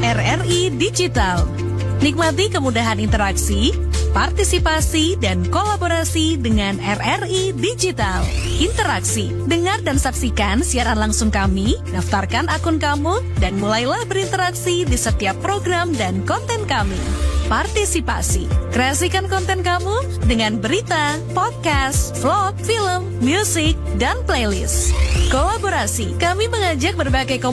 RRI Digital. Nikmati kemudahan interaksi, partisipasi, dan kolaborasi dengan RRI Digital. Interaksi, dengar dan saksikan siaran langsung kami, daftarkan akun kamu, dan mulailah berinteraksi di setiap program dan konten kami. Partisipasi, kreasikan konten kamu dengan berita, podcast, vlog, film, musik, dan playlist. Kolaborasi, kami mengajak berbagai komunitas